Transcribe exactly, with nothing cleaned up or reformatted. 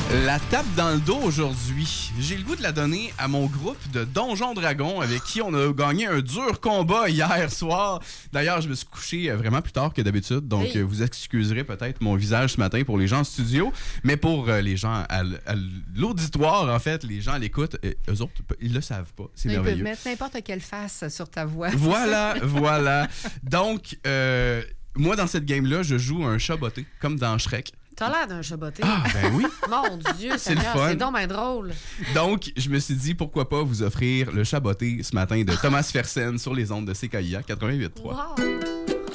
La tape dans le dos aujourd'hui, j'ai le goût de la donner à mon groupe de Donjons Dragons avec qui on a gagné un dur combat hier soir. D'ailleurs, je me suis couché vraiment plus tard que d'habitude, donc hey. vous excuserez peut-être mon visage ce matin pour les gens en studio, mais pour euh, les gens à, à l'auditoire, en fait, les gens à l'écoute, euh, eux autres, ils le savent pas. C'est ils merveilleux. Ils peuvent mettre n'importe quelle face sur ta voix. Voilà, voilà. Donc, euh, moi, dans cette game-là, je joue un chat botté, comme dans Shrek. T'as l'air d'un chat botté. Ah, ben oui. Mon Dieu, c'est le Seigneur, fun. c'est donc bien drôle. Donc, je me suis dit, pourquoi pas vous offrir le chat botté ce matin de Thomas Fersen sur les ondes de C K I A quatre-vingt-huit point trois. Wow.